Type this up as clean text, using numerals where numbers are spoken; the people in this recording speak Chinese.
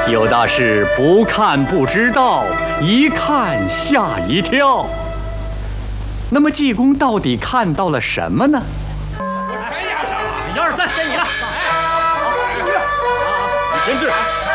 有的是不看不知道，一看吓一跳。那么济公到底看到了什么呢？ 我全押上了，1、2、3，该你了。哎，好，你先治。